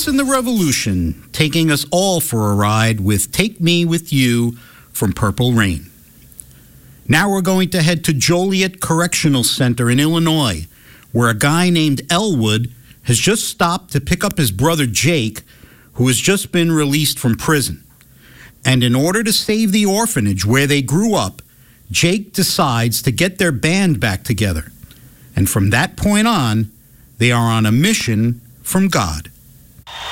Listen the Revolution, taking us all for a ride with Take Me With You from Purple Rain. Now we're going to head to Joliet Correctional Center in Illinois, where a guy named Elwood has just stopped to pick up his brother Jake, who has just been released from prison. And in order to save the orphanage where they grew up, Jake decides to get their band back together. And from that point on, they are on a mission from God.